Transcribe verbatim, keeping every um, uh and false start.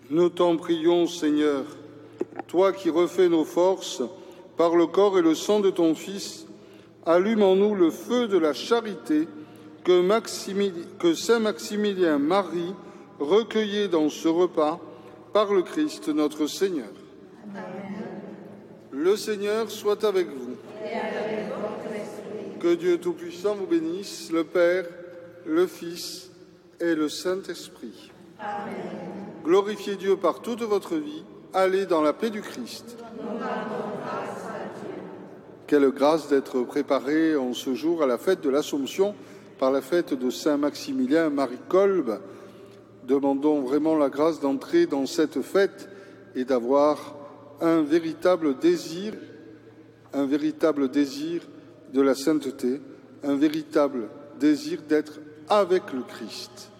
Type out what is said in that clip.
Nous t'en prions, Seigneur, toi qui refais nos forces par le corps et le sang de ton Fils, allume en nous le feu de la charité que, Maximili... que Saint Maximilien Marie recueillait dans ce repas par le Christ notre Seigneur. Amen. Le Seigneur soit avec vous. Et avec votre esprit. Que Dieu Tout-Puissant vous bénisse, le Père, le Fils et le Saint-Esprit. Amen. Glorifiez Dieu par toute votre vie. Allez dans la paix du Christ. Nous rendons grâce à Dieu. Quelle grâce d'être préparé en ce jour à la fête de l'Assomption par la fête de Saint Maximilien Marie Kolbe. Demandons vraiment la grâce d'entrer dans cette fête et d'avoir un véritable désir, un véritable désir de la sainteté, un véritable désir d'être avec le Christ.